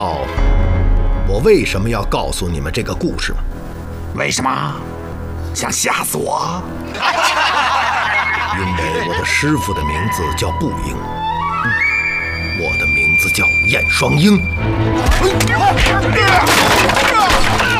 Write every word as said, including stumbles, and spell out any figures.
哦，我为什么要告诉你们这个故事吗？ 为什么？想吓死我？ 因为我的师傅的名字叫步英，我的名字叫燕双鹰。